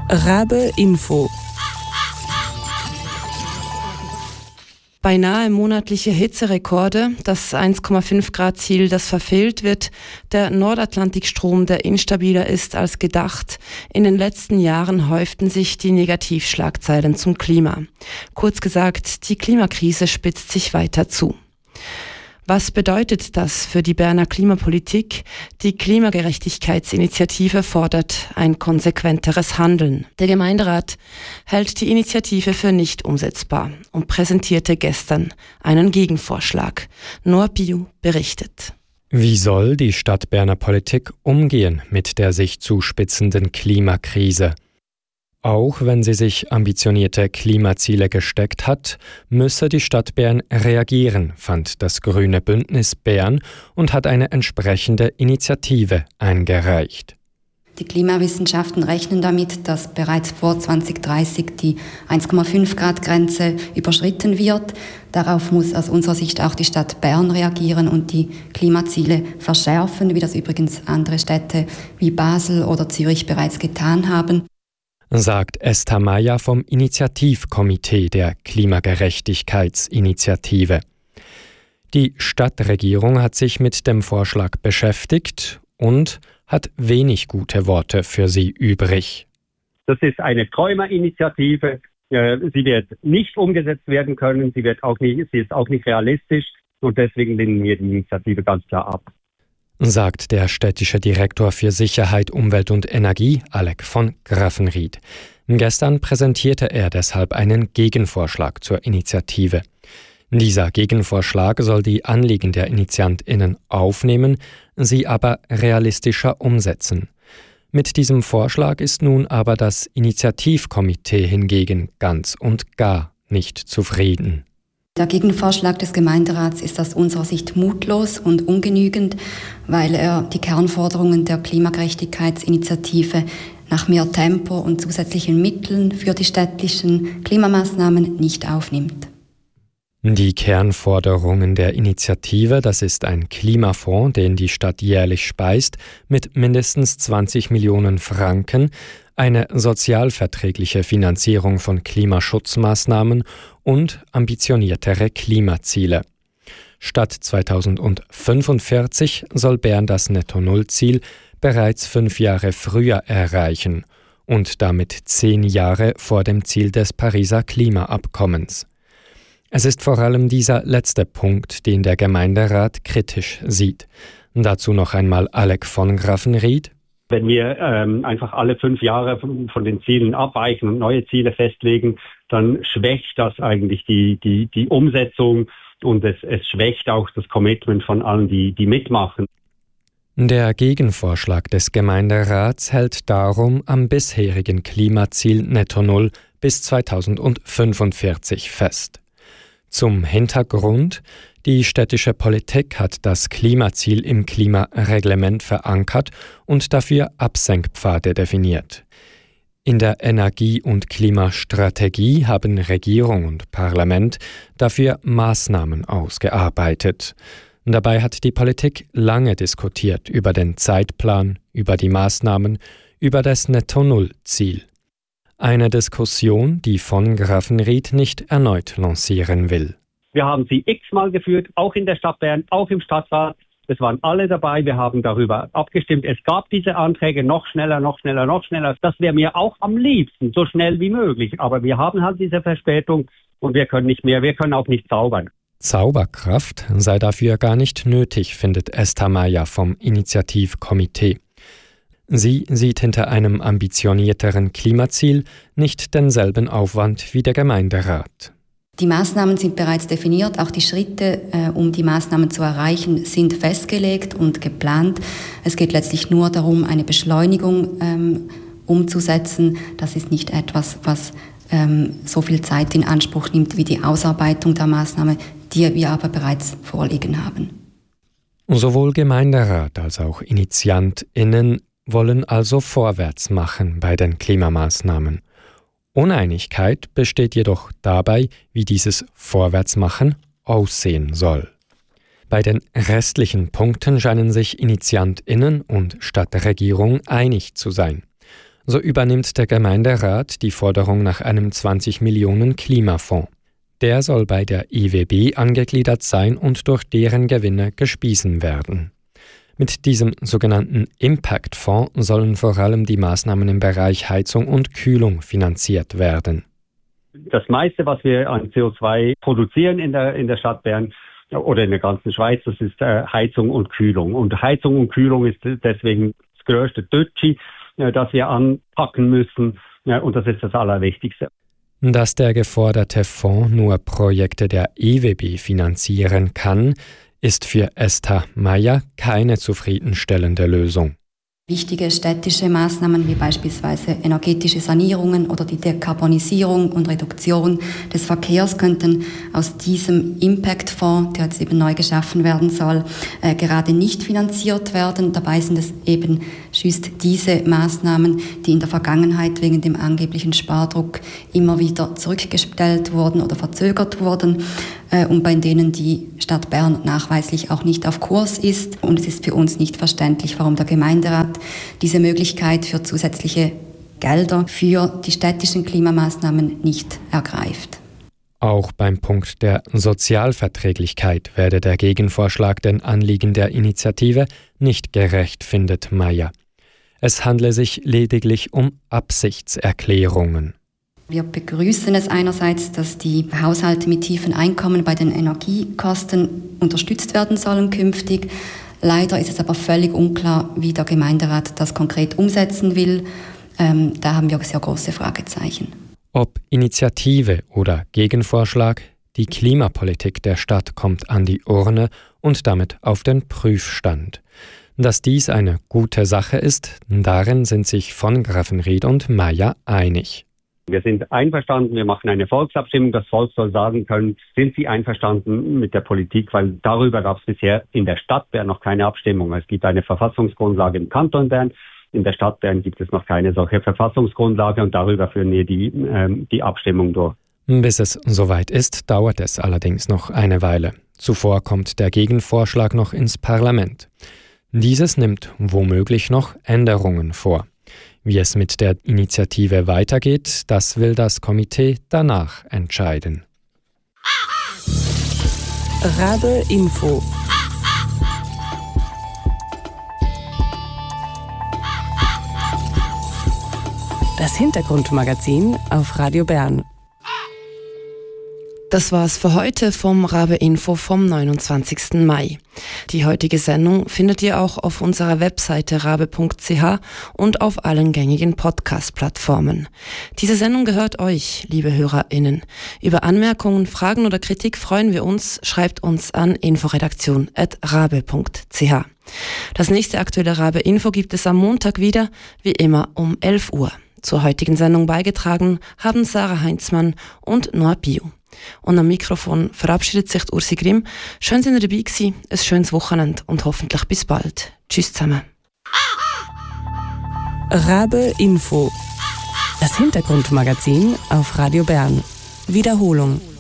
Rabe Info. Beinahe monatliche Hitzerekorde, das 1,5 Grad Ziel, das verfehlt wird, der Nordatlantikstrom, der instabiler ist als gedacht. In den letzten Jahren häuften sich die Negativschlagzeilen zum Klima. Kurz gesagt, die Klimakrise spitzt sich weiter zu. Was bedeutet das für die Berner Klimapolitik? Die Klimagerechtigkeitsinitiative fordert ein konsequenteres Handeln. Der Gemeinderat hält die Initiative für nicht umsetzbar und präsentierte gestern einen Gegenvorschlag. Noah Piu berichtet. Wie soll die Stadt Berner Politik umgehen mit der sich zuspitzenden Klimakrise? Auch wenn sie sich ambitionierte Klimaziele gesteckt hat, müsse die Stadt Bern reagieren, fand das Grüne Bündnis Bern und hat eine entsprechende Initiative eingereicht. Die Klimawissenschaften rechnen damit, dass bereits vor 2030 die 1,5 Grad Grenze überschritten wird. Darauf muss aus unserer Sicht auch die Stadt Bern reagieren und die Klimaziele verschärfen, wie das übrigens andere Städte wie Basel oder Zürich bereits getan haben, sagt Esther Meyer vom Initiativkomitee der Klimagerechtigkeitsinitiative. Die Stadtregierung hat sich mit dem Vorschlag beschäftigt und hat wenig gute Worte für sie übrig. Das ist eine Träumerinitiative. Sie wird nicht umgesetzt werden können. Sie ist auch nicht realistisch. Und deswegen lehnen wir die Initiative ganz klar ab, sagt der städtische Direktor für Sicherheit, Umwelt und Energie, Alec von Graffenried. Gestern präsentierte er deshalb einen Gegenvorschlag zur Initiative. Dieser Gegenvorschlag soll die Anliegen der InitiantInnen aufnehmen, sie aber realistischer umsetzen. Mit diesem Vorschlag ist nun aber das Initiativkomitee hingegen ganz und gar nicht zufrieden. Der Gegenvorschlag des Gemeinderats ist aus unserer Sicht mutlos und ungenügend, weil er die Kernforderungen der Klimagerechtigkeitsinitiative nach mehr Tempo und zusätzlichen Mitteln für die städtischen Klimamaßnahmen nicht aufnimmt. Die Kernforderungen der Initiative, das ist ein Klimafonds, den die Stadt jährlich speist, mit mindestens 20 Millionen Franken, eine sozialverträgliche Finanzierung von Klimaschutzmaßnahmen und ambitioniertere Klimaziele. Statt 2045 soll Bern das Netto-Null-Ziel bereits 5 Jahre früher erreichen und damit 10 Jahre vor dem Ziel des Pariser Klimaabkommens. Es ist vor allem dieser letzte Punkt, den der Gemeinderat kritisch sieht. Dazu noch einmal Alec von Graffenried. Wenn wir einfach alle 5 Jahre von den Zielen abweichen und neue Ziele festlegen, dann schwächt das eigentlich die Umsetzung und es schwächt auch das Commitment von allen, die mitmachen. Der Gegenvorschlag des Gemeinderats hält darum am bisherigen Klimaziel Netto Null bis 2045 fest. Zum Hintergrund: Die städtische Politik hat das Klimaziel im Klimareglement verankert und dafür Absenkpfade definiert. In der Energie- und Klimastrategie haben Regierung und Parlament dafür Maßnahmen ausgearbeitet. Dabei hat die Politik lange diskutiert über den Zeitplan, über die Maßnahmen, über das Netto-Null-Ziel. Eine Diskussion, die von Graffenried nicht erneut lancieren will. Wir haben sie x-mal geführt, auch in der Stadt Bern, auch im Stadtrat. Es waren alle dabei, wir haben darüber abgestimmt. Es gab diese Anträge noch schneller. Das wäre mir auch am liebsten, so schnell wie möglich. Aber wir haben halt diese Verspätung und wir können nicht mehr, wir können auch nicht zaubern. Zauberkraft sei dafür gar nicht nötig, findet Esther Meyer vom Initiativkomitee. Sie sieht hinter einem ambitionierteren Klimaziel nicht denselben Aufwand wie der Gemeinderat. Die Maßnahmen sind bereits definiert, auch die Schritte, um die Maßnahmen zu erreichen, sind festgelegt und geplant. Es geht letztlich nur darum, eine Beschleunigung umzusetzen. Das ist nicht etwas, was so viel Zeit in Anspruch nimmt wie die Ausarbeitung der Maßnahme, die wir aber bereits vorliegen haben. Sowohl Gemeinderat als auch InitiantInnen wollen also vorwärts machen bei den Klimamaßnahmen. Uneinigkeit besteht jedoch dabei, wie dieses Vorwärtsmachen aussehen soll. Bei den restlichen Punkten scheinen sich InitiantInnen und Stadtregierung einig zu sein. So übernimmt der Gemeinderat die Forderung nach einem 20 Millionen Klimafonds. Der soll bei der IWB angegliedert sein und durch deren Gewinne gespiesen werden. Mit diesem sogenannten Impact-Fonds sollen vor allem die Maßnahmen im Bereich Heizung und Kühlung finanziert werden. Das meiste, was wir an CO2 produzieren in der Stadt Bern oder in der ganzen Schweiz, das ist Heizung und Kühlung. Und Heizung und Kühlung ist deswegen das größte Dötschi, das wir anpacken müssen. Und das ist das Allerwichtigste. Dass der geforderte Fonds nur Projekte der IWB finanzieren kann, ist für Esther Meyer keine zufriedenstellende Lösung. Wichtige städtische Maßnahmen wie beispielsweise energetische Sanierungen oder die Dekarbonisierung und Reduktion des Verkehrs könnten aus diesem Impact-Fonds, der jetzt eben neu geschaffen werden soll, gerade nicht finanziert werden. Dabei sind es eben just diese Maßnahmen, die in der Vergangenheit wegen dem angeblichen Spardruck immer wieder zurückgestellt wurden oder verzögert wurden und bei denen die Stadt Bern nachweislich auch nicht auf Kurs ist. Und es ist für uns nicht verständlich, warum der Gemeinderat diese Möglichkeit für zusätzliche Gelder für die städtischen Klimamaßnahmen nicht ergreift. Auch beim Punkt der Sozialverträglichkeit werde der Gegenvorschlag den Anliegen der Initiative nicht gerecht, findet Meyer. Es handle sich lediglich um Absichtserklärungen. Wir begrüßen es einerseits, dass die Haushalte mit tiefen Einkommen bei den Energiekosten unterstützt werden sollen künftig. Leider ist es aber völlig unklar, wie der Gemeinderat das konkret umsetzen will. Da haben wir sehr große Fragezeichen. Ob Initiative oder Gegenvorschlag, die Klimapolitik der Stadt kommt an die Urne und damit auf den Prüfstand. Dass dies eine gute Sache ist, darin sind sich von Graffenried und Meyer einig. Wir sind einverstanden, wir machen eine Volksabstimmung. Das Volk soll sagen können, sind sie einverstanden mit der Politik, weil darüber gab es bisher in der Stadt Bern noch keine Abstimmung. Es gibt eine Verfassungsgrundlage im Kanton Bern. In der Stadt Bern gibt es noch keine solche Verfassungsgrundlage und darüber führen wir die Abstimmung durch. Bis es soweit ist, dauert es allerdings noch eine Weile. Zuvor kommt der Gegenvorschlag noch ins Parlament. Dieses nimmt womöglich noch Änderungen vor. Wie es mit der Initiative weitergeht, das will das Komitee danach entscheiden. Rabe Info. Das Hintergrundmagazin auf Radio Bern. Das war's für heute vom Rabe Info vom 29. Mai. Die heutige Sendung findet ihr auch auf unserer Webseite rabe.ch und auf allen gängigen Podcast-Plattformen. Diese Sendung gehört euch, liebe HörerInnen. Über Anmerkungen, Fragen oder Kritik freuen wir uns. Schreibt uns an inforedaktion@rabe.ch. Das nächste aktuelle Rabe Info gibt es am Montag wieder, wie immer um 11 Uhr. Zur heutigen Sendung beigetragen haben Sarah Heinzmann und Noah Bio. Und am Mikrofon verabschiedet sich Ursi Grimm. Schön, dass ihr dabei gewesen, ein schönes Wochenende und hoffentlich bis bald. Tschüss zusammen. Rabe Info. Das Hintergrundmagazin auf Radio Bern. Wiederholung.